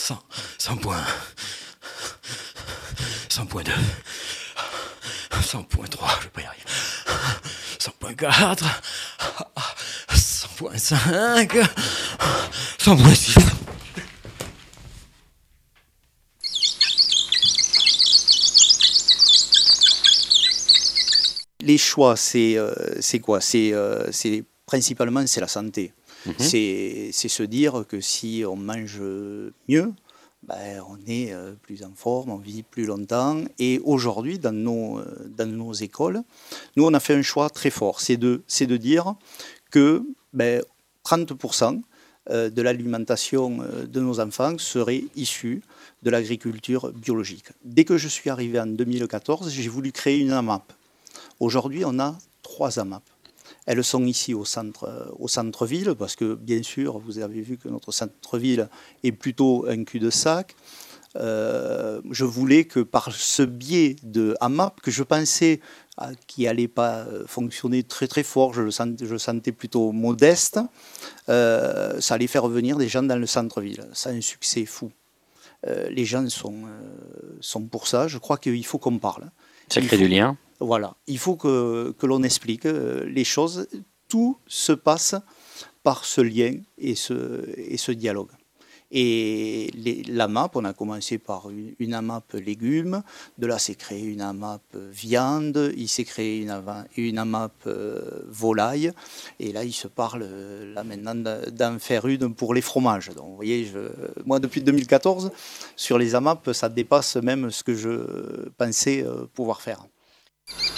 100.1, 100.2, 100.3, je vais pas y arriver. 100.4, 100.5, 100.6. Les choix, c'est quoi? Principalement, c'est la santé. C'est se dire que si on mange mieux, on est plus en forme, on vit plus longtemps. Et aujourd'hui, dans nos écoles, nous, on a fait un choix très fort. C'est de dire que 30% de l'alimentation de nos enfants serait issue de l'agriculture biologique. Dès que je suis arrivé en 2014, j'ai voulu créer une AMAP. Aujourd'hui, on a 3 AMAP. Elles sont ici au centre-ville, parce que bien sûr, vous avez vu que notre centre-ville est plutôt un cul-de-sac. Je voulais que par ce biais de AMAP, que je pensais qui n'allait pas fonctionner très très fort, je le sentais plutôt modeste, ça allait faire venir des gens dans le centre-ville. Ça a un succès fou. Les gens sont pour ça. Je crois qu'il faut qu'on parle. Ça crée du lien. Voilà, il faut que l'on explique les choses. Tout se passe par ce lien et ce dialogue. Et l'AMAP, on a commencé par une AMAP légumes, de là s'est créé une AMAP viande, il s'est créé une AMAP volaille, et là il se parle là maintenant d'en faire une pour les fromages. Donc vous voyez, moi depuis 2014, sur les AMAP, ça dépasse même ce que je pensais pouvoir faire.